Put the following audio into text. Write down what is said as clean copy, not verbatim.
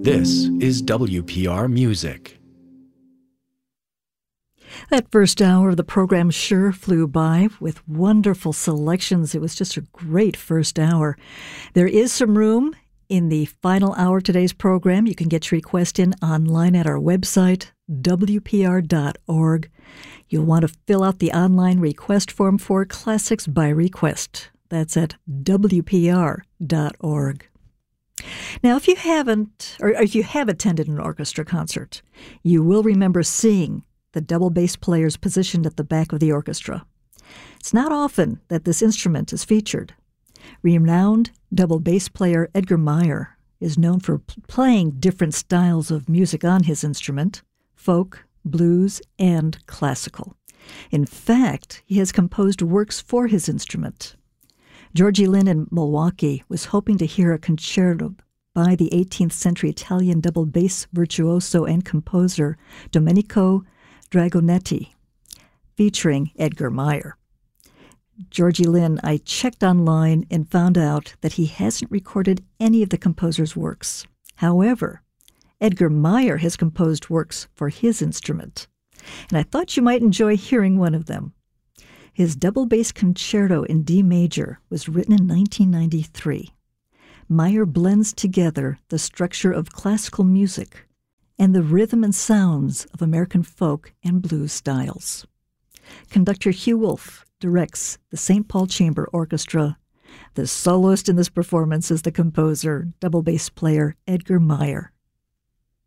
This is WPR Music. That first hour of the program sure flew by with wonderful selections. It was just a great first hour. There is some room in the final hour of today's program. You can get your request in online at our website, WPR.org. You'll want to fill out the online request form for Classics by Request. That's at WPR.org. Now, if you haven't, or if you have attended an orchestra concert, you will remember seeing the double bass players positioned at the back of the orchestra. It's not often that this instrument is featured. Renowned double bass player Edgar Meyer is known for playing different styles of music on his instrument: folk, blues, and classical. In fact, he has composed works for his instrument. Georgie Lynn in Milwaukee was hoping to hear a concerto by the 18th century Italian double bass virtuoso and composer Domenico Dragonetti, featuring Edgar Meyer. Georgie Lynn, I checked online and found out that he hasn't recorded any of the composer's works. However, Edgar Meyer has composed works for his instrument, and I thought you might enjoy hearing one of them. His double bass concerto in D major was written in 1993. Meyer blends together the structure of classical music and the rhythm and sounds of American folk and blues styles. Conductor Hugh Wolf directs the St. Paul Chamber Orchestra. The soloist in this performance is the composer, double bass player Edgar Meyer.